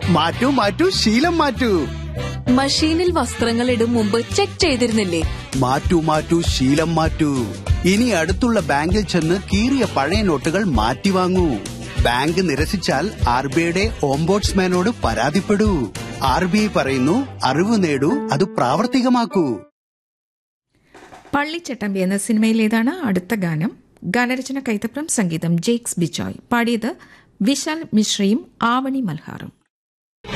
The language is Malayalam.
മാറ്റൂ മാറ്റൂ ശീലം മാറ്റൂ. മഷീനിൽ വസ്ത്രങ്ങൾ ഇടും മുമ്പ് ചെക്ക് ചെയ്തിരുന്നില്ലേ? മാറ്റൂ മാറ്റൂ ശീലം മാറ്റൂ. ഇനി അടുത്തുള്ള ബാങ്കിൽ ചെന്ന് കീറിയ പഴയ നോട്ടുകൾ മാറ്റി വാങ്ങൂ. ബാങ്ക് നിരസിച്ചാൽ RBIയുടെ ഓംബോഡ്സ്മാനോട് പരാതിപ്പെടൂ. RBI പറയുന്നു, അറിവ് നേടൂ, അത് പ്രാവർത്തികമാക്കൂ. പള്ളിച്ചട്ടമ്പി എന്ന സിനിമയിലേതാണ് അടുത്ത ഗാനം. ഗാനരചന കൈതപ്രം, സംഗീതം ജെയ്ക്സ് ബിജോയ്. പാടിയത് വിശാൽ മിശ്രയും ആവണി മൽഹാറും.